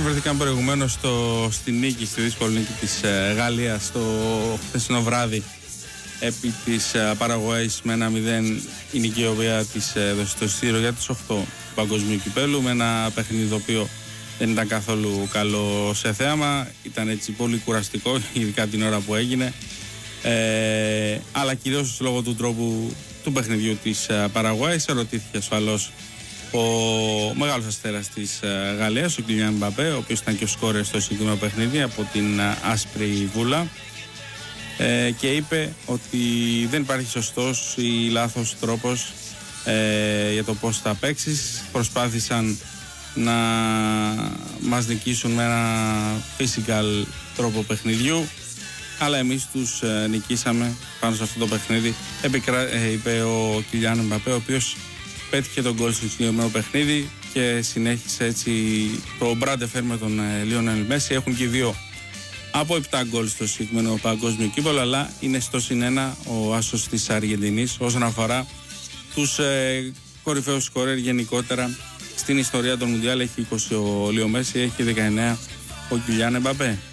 αναφερθήκαμε προηγουμένως στη νίκη, στη δύσκολη νίκη της Γαλλίας το χθεσινό βράδυ επί της Παραγουάης με 1-0, η νίκη η οποία της έδωσε το εισιτήριο για τις 8 του Παγκοσμίου Κυπέλλου, με ένα παιχνίδι το οποίο δεν ήταν καθόλου καλό σε θέαμα, ήταν έτσι πολύ κουραστικό, ειδικά την ώρα που έγινε, αλλά κυρίως λόγω του τρόπου του παιχνιδιού της Παραγουάης. Ερωτήθηκε ασφαλώς ο μεγάλος αστέρας της Γαλλίας, ο Κιλιάν Μπαπέ, ο οποίος ήταν και ο σκόρερ στο συγκεκριμένο παιχνίδι από την άσπρη βούλα, και είπε ότι δεν υπάρχει σωστός ή λάθος τρόπος για το πώς θα παίξεις. Προσπάθησαν να μας νικήσουν με ένα physical τρόπο παιχνιδιού, αλλά εμείς τους νικήσαμε πάνω σε αυτό το παιχνίδι, είπε ο Κιλιάν Μπαπέ, ο οποίος πέτυχε τον γκολ στο συγκεκριμένο παιχνίδι και συνέχισε έτσι το μπραντεφέρ με τον Λιόνελ Μέση. Έχουν και δύο από 7 γκολ στο συγκεκριμένο παγκόσμιο κύπελλο, αλλά είναι στο +1 ο άσος της Αργεντινής όσον αφορά τους κορυφαίους σκορέρ γενικότερα στην ιστορία των Μουντιάλ. Έχει 20 ο Λίο Μέση, έχει 19 ο Κιλιάν Μπαπέ.